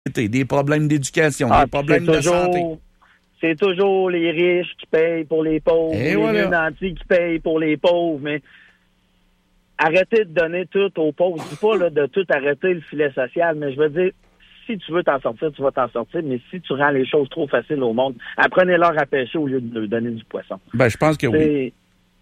des problèmes d'éducation, des problèmes de santé. C'est toujours les riches qui payent pour les pauvres, et les mieux nantis qui payent pour les pauvres, mais arrêtez de donner tout aux pauvres. Je dis pas là, de tout arrêter le filet social, mais je veux dire, si tu veux t'en sortir, tu vas t'en sortir, mais si tu rends les choses trop faciles au monde, apprenez-leur à pêcher au lieu de leur donner du poisson. Ben, je pense que oui.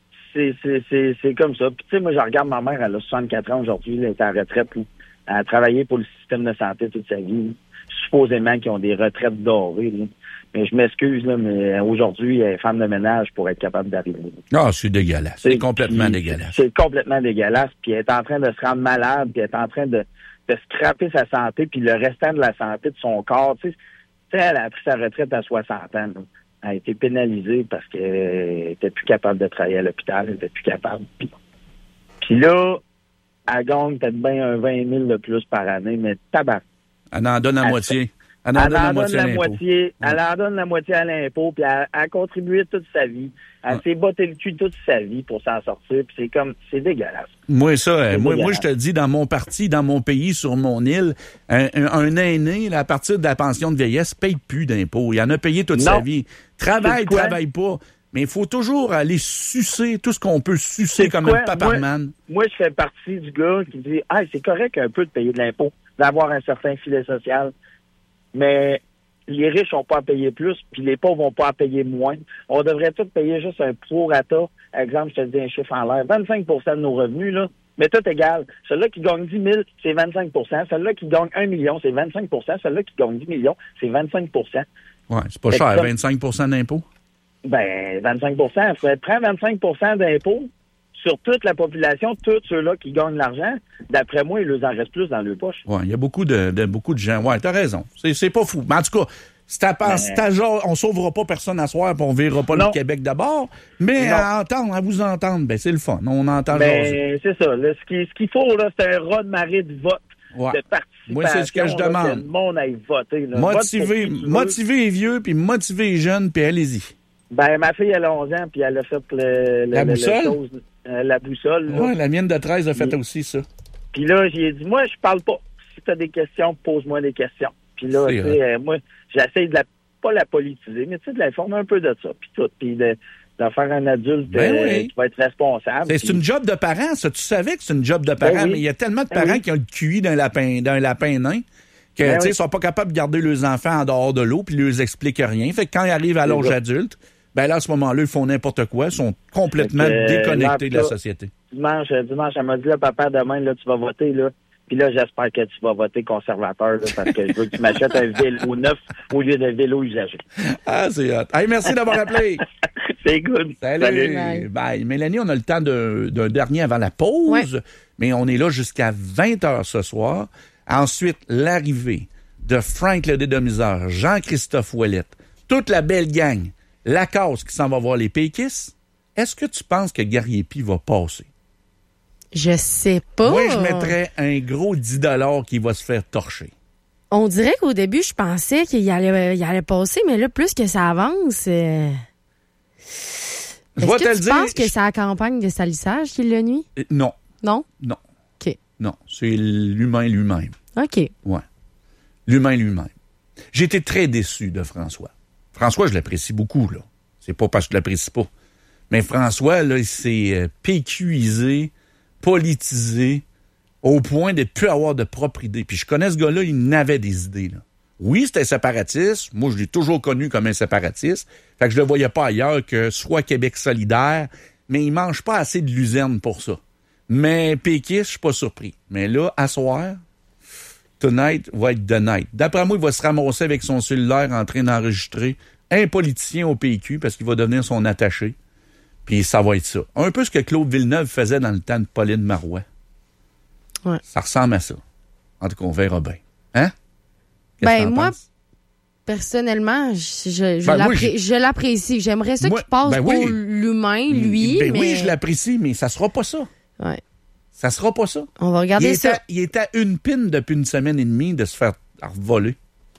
C'est comme ça. Puis tu sais, moi, je regarde ma mère, elle a 64 ans aujourd'hui, elle est en retraite, elle a travaillé pour le système de santé toute sa vie. Supposément qu'ils ont des retraites dorées, là. Mais je m'excuse, là, mais aujourd'hui, elle est femme de ménage pour être capable d'arriver. Ah, c'est dégueulasse. C'est complètement dégueulasse. C'est complètement dégueulasse. Puis elle est en train de se rendre malade, puis elle est en train de scraper sa santé, puis le restant de la santé de son corps. Tu sais, elle a pris sa retraite à 60 ans. Là. Elle a été pénalisée parce qu'elle était plus capable de travailler à l'hôpital. Elle était plus capable. Puis là, elle gagne peut-être bien un 20 000 de plus par année, mais tabac. Elle en donne la moitié. Elle en donne la moitié. Elle en donne la moitié à l'impôt, puis elle a contribué toute sa vie. Elle s'est botté le cul toute sa vie pour s'en sortir, puis c'est dégueulasse. Moi, je te dis, dans mon parti, dans mon pays, sur mon île, un aîné, là, à partir de la pension de vieillesse, paye plus d'impôts. Il en a payé toute sa vie. Travaille pas. Mais il faut toujours aller sucer tout ce qu'on peut sucer comme un paparman. Moi, je fais partie du gars qui dit « Ah, c'est correct un peu de payer de l'impôt, d'avoir un certain filet social. » Mais les riches n'ont pas à payer plus, puis les pauvres n'ont pas à payer moins. On devrait tous payer juste un prorata. Exemple, je te dis un chiffre en l'air. 25 de nos revenus, là, mais tout égal. Celui-là qui gagne 10 000, c'est 25 celui-là qui gagne 1 million, c'est 25 celui-là qui gagne 10 millions, c'est 25 Ouais, c'est pas cher, 25 d'impôts? Ben, 25 il faudrait prendre 25 d'impôts sur toute la population, tous ceux-là qui gagnent l'argent. D'après moi, il leur en reste plus dans leur poche. Oui, il y a beaucoup de gens. Oui, t'as raison. C'est pas fou. Mais en tout cas, on sauvera pas personne à soir et on verra pas le Québec d'abord. Mais à vous entendre, ben c'est le fun. On entend c'est ça. Là, ce qu'il faut, là, c'est un raz-de-marée de vote. Ouais. De participation. Moi, c'est ce que je demande. Que le monde aille voter. Là. Motiver les vieux, puis motiver les jeunes, puis allez-y. Ben, ma fille, elle a 11 ans, puis elle a fait la boussole? La boussole. Oui, la mienne de 13 a fait aussi ça. Puis là, j'ai dit, moi, je parle pas. Si tu as des questions, pose-moi des questions. Puis là, tu sais, moi, j'essaie de pas la politiser, mais tu sais, de l'informer un peu de ça, puis tout. Puis de faire un adulte qui va être responsable. C'est une job de parent, ça. Tu savais que c'est une job de parent, mais il y a tellement de parents qui ont le QI d'un lapin nain que, tu sais, sont pas capables de garder leurs enfants en dehors de l'eau, puis ils leur expliquent rien. Fait que quand ils arrivent à l'âge adulte, ben là, à ce moment-là, ils font n'importe quoi, ils sont complètement déconnectés de la société. Dimanche, elle m'a dit, là, papa, demain, là, tu vas voter, là. Puis là, j'espère que tu vas voter conservateur, là, parce que je veux que tu m'achètes un vélo neuf au lieu d'un vélo usagé. Ah, c'est hot. Hey, merci d'avoir appelé. C'est good. Salut. Bye. Mélanie, on a le temps d'un dernier avant la pause, mais on est là jusqu'à 20h ce soir. Ensuite, l'arrivée de Frank le Dédomiseur, Jean-Christophe Ouellette, toute la belle gang, la cause qui s'en va voir les péquistes. Est-ce que tu penses que Guerrier-Py va passer? Je sais pas. Moi, je mettrais un gros 10 $ qui va se faire torcher. On dirait qu'au début, je pensais qu'il allait passer, mais là, plus que ça avance... Est-ce que tu penses que c'est la campagne de salissage qui le nuit? Non. Non? Non. OK. Non, c'est l'humain lui-même. OK. Ouais. L'humain lui-même. J'ai été très déçu de François. François, je l'apprécie beaucoup, là. C'est pas parce que je l'apprécie pas. Mais François, là, il s'est PQisé, politisé, au point de ne plus avoir de propre idée. Puis je connais ce gars-là, il n'avait des idées, là. Oui, c'était séparatiste. Moi, je l'ai toujours connu comme un séparatiste. Fait que je le voyais pas ailleurs que soit Québec solidaire, mais il mange pas assez de luzerne pour ça. Mais péquiste, je suis pas surpris. Mais là, à soir, tonight va être the night. D'après moi, il va se ramasser avec son cellulaire en train d'enregistrer un politicien au PQ parce qu'il va devenir son attaché. Puis ça va être ça. Un peu ce que Claude Villeneuve faisait dans le temps de Pauline Marois. Ouais. Ça ressemble à ça. En tout cas, on verra bien. Hein? Moi, personnellement, je l'apprécie. J'aimerais ça qu'il passe pour l'humain, lui. Oui, je l'apprécie, mais ça sera pas ça. Ouais. Ça sera pas ça. On va regarder ça. Il est à une pine depuis une semaine et demie de se faire voler.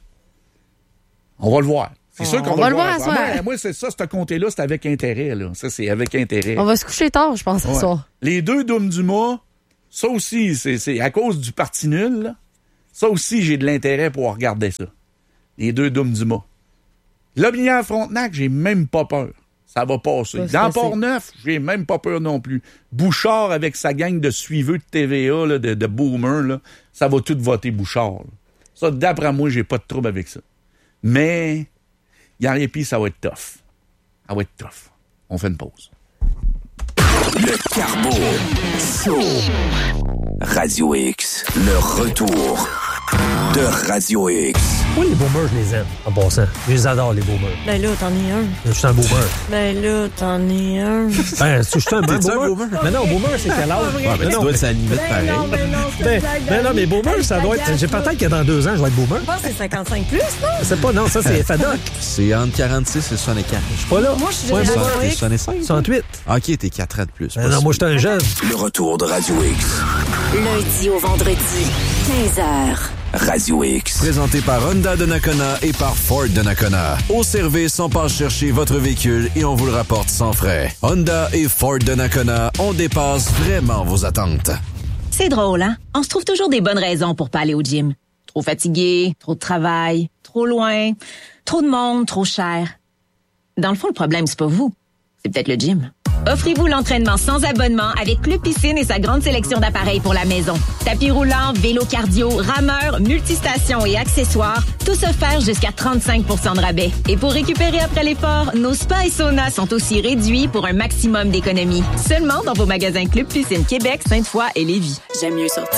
On va le voir. C'est sûr qu'on va le voir. Moi, c'est ça, ce comté-là, c'est avec intérêt. Là. Ça, c'est avec intérêt. On va se coucher tard, je pense, ce soir. Les deux Doum du mois, ça aussi, c'est à cause du parti nul. Là. Ça aussi, j'ai de l'intérêt pour regarder ça. Les deux Dômes du Mât. Lobinière-Frontenac, j'ai même pas peur. Ça va passer. Dans Port-Neuf, j'ai même pas peur non plus. Bouchard, avec sa gang de suiveux de TVA, là, de boomers, là, ça va tout voter Bouchard. Là. Ça, d'après moi, j'ai pas de trouble avec ça. Mais, Gariépy, ça va être tough. Ça va être tough. On fait une pause. Le Carbo Show. Radio X, le retour de Radio X. Moi, les boomers, je les aime, en passant. Je les adore, les boomers. Ben là, t'en es un. Je suis un boomer. Ben là, t'en es un. Ben, je suis un boomer. Mais non, boomer, c'est quel âge? Ouais, ben, tu dois être à la limite pareil. Non, mais boomer, ça doit être... J'ai peut-être que dans 2 ans, je vais être boomer. Je pense que c'est 55 plus, non? C'est pas, non, ça, c'est FADOC. C'est entre 46 et 64. Je suis pas là. Moi, je suis génération X. 65. 68. OK, t'es 4 ans de plus. Non, moi, je suis un jeune. Le retour de Radio X. Lundi au vendredi, 15h. Radio X. Présenté par Honda de Nakona et par Ford de Nakona. Au service, on passe chercher votre véhicule et on vous le rapporte sans frais. Honda et Ford de Nakona, on dépasse vraiment vos attentes. C'est drôle, hein? On se trouve toujours des bonnes raisons pour pas aller au gym. Trop fatigué, trop de travail, trop loin, trop de monde, trop cher. Dans le fond, le problème, c'est pas vous. C'est peut-être le gym. Offrez-vous l'entraînement sans abonnement avec Club Piscine et sa grande sélection d'appareils pour la maison. Tapis roulant, vélo cardio, rameur, multistations et accessoires, tous offerts jusqu'à 35 % de rabais. Et pour récupérer après l'effort, nos spas et saunas sont aussi réduits pour un maximum d'économies. Seulement dans vos magasins Club Piscine Québec, Sainte-Foy et Lévis. J'aime mieux sortir